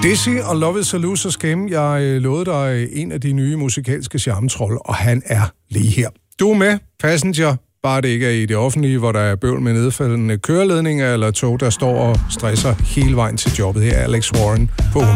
Dizzy og Love is a Loser's Game. Jeg lovede dig en af de nye musikalske charmetrolde, og han er lige her. Du er med, Passenger. Bare det ikke er i det offentlige, hvor der er bøvl med nedfaldende køreledninger eller tog, der står og stresser hele vejen til jobbet. Her er Alex Warren på